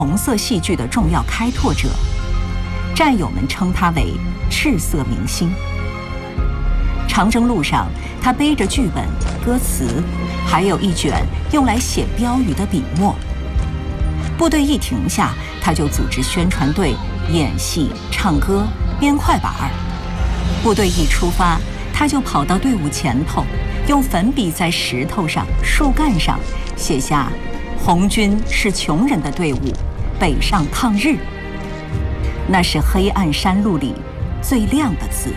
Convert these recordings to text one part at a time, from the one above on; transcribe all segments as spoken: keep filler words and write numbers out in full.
红色戏剧的重要开拓者，战友们称他为赤色明星。长征路上，他背着剧本、歌词，还有一卷用来写标语的笔墨。部队一停下，他就组织宣传队演戏、唱歌、编快板儿。部队一出发，他就跑到队伍前头，用粉笔在石头上、树干上写下“红军是穷人的队伍，北上抗日”。那是黑暗山路里最亮的字。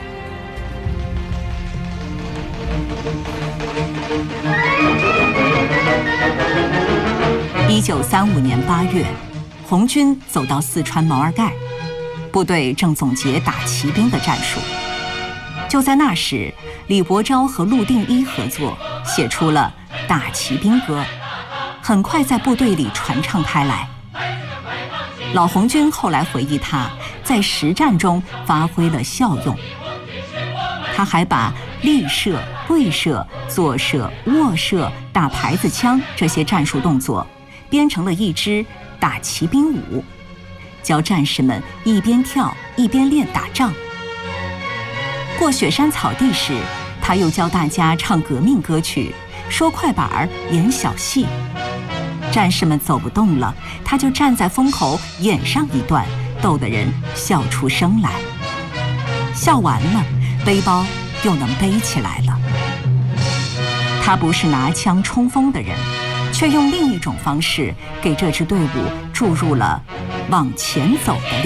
一九三五年八月，红军走到四川毛尔盖，部队正总结打骑兵的战术。就在那时，李伯钊和陆定一合作，写出了《打骑兵歌》，很快在部队里传唱开来。老红军后来回忆他，在实战中发挥了效用。他还把立射、跪射、坐射、卧射、打牌子枪这些战术动作编成了一支打骑兵舞，教战士们一边跳一边练打仗。过雪山草地时，他又教大家唱革命歌曲，说快板儿，演小戏。战士们走不动了，他就站在风口演上一段，逗得人笑出声来。笑完了，背包又能背起来了。他不是拿枪冲锋的人，却用另一种方式给这支队伍注入了往前走的力量。